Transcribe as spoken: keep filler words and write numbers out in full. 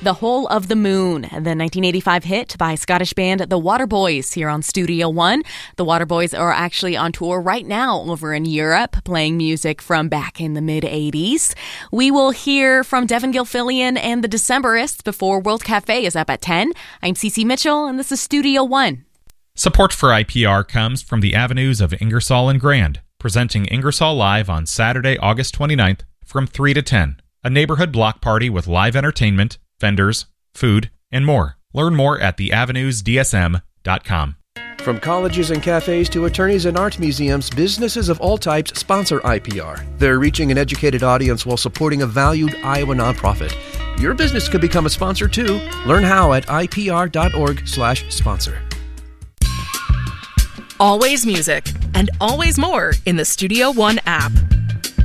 The Whole of the Moon, the nineteen eighty-five hit by Scottish band The Waterboys here on Studio One. The Waterboys are actually on tour right now over in Europe, playing music from back in the mid-eighties. We will hear from Devin Gilfillian and the Decemberists before World Cafe is up at ten. I'm Cece Mitchell, and this is Studio One. Support for I P R comes from the Avenues of Ingersoll and Grand, presenting Ingersoll Live on Saturday, August twenty-ninth from three to ten. A neighborhood block party with live entertainment, vendors, food, and more. Learn more at the avenues d s m dot com. From colleges and cafes to attorneys and art museums, businesses of all types sponsor I P R. They're reaching an educated audience while supporting a valued Iowa nonprofit. Your business could become a sponsor too. Learn how at i p r dot org slash sponsor. Always music and always more in the Studio One app.